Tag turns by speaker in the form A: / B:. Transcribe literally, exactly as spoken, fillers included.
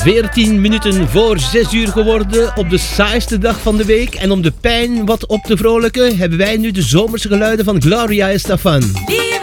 A: veertien minuten voor zes uur geworden op de saaiste dag van de week. En om de pijn wat op te vrolijken hebben wij nu de zomerse geluiden van Gloria Estefan.